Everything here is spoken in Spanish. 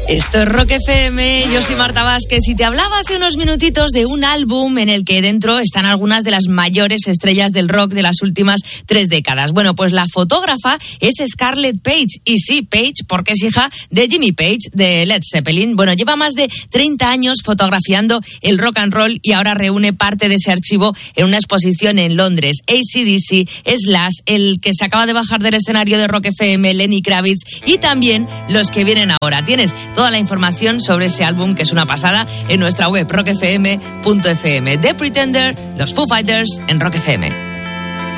Esto es Rock FM, yo soy Marta Vázquez y te hablaba hace unos minutitos de un álbum en el que dentro están algunas de las mayores estrellas del rock de las últimas 3 décadas. Bueno, pues la fotógrafa es Scarlett Page, y sí, Page porque es hija de Jimmy Page de Led Zeppelin. Bueno, lleva más de 30 años fotografiando el rock and roll y ahora reúne parte de ese archivo en una exposición en Londres. AC/DC, Slash, el que se acaba de bajar del escenario de Rock FM, Lenny Kravitz, y también los que vienen ahora. Tienes toda la información sobre ese álbum, que es una pasada, en nuestra web rockfm.fm. The Pretender, los Foo Fighters en Rock FM.